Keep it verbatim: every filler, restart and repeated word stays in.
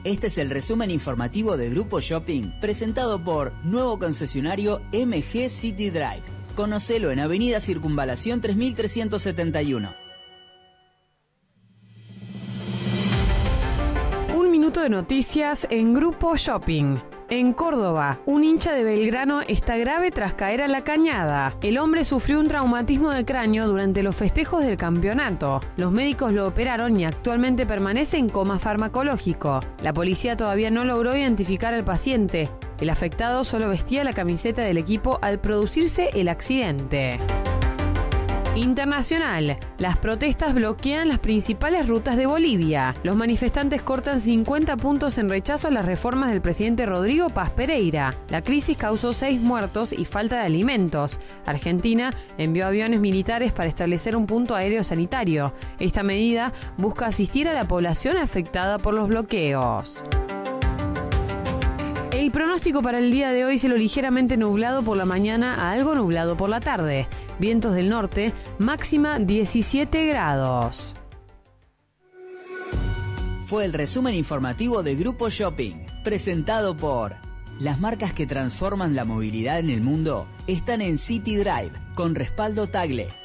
Este es el resumen informativo de Grupo Shopping, presentado por nuevo concesionario M G City Drive. Conocelo en Avenida Circunvalación tres mil trescientos setenta y uno. Un minuto de noticias en Grupo Shopping. En Córdoba, un hincha de Belgrano está grave tras caer a la cañada. El hombre sufrió un traumatismo de cráneo durante los festejos del campeonato. Los médicos lo operaron y actualmente permanece en coma farmacológico. La policía todavía no logró identificar al paciente. El afectado solo vestía la camiseta del equipo al producirse el accidente. Internacional. Las protestas bloquean las principales rutas de Bolivia. Los manifestantes cortan cincuenta puntos en rechazo a las reformas del presidente Rodrigo Paz Pereira. La crisis causó seis muertos y falta de alimentos. Argentina envió aviones militares para establecer un punto aéreo sanitario. Esta medida busca asistir a la población afectada por los bloqueos. El pronóstico para el día de hoy: cielo ligeramente nublado por la mañana a algo nublado por la tarde. Vientos del norte, máxima diecisiete grados. Fue el resumen informativo de Grupo Shopping, presentado por... Las marcas que transforman la movilidad en el mundo están en City Drive, con respaldo Tagle.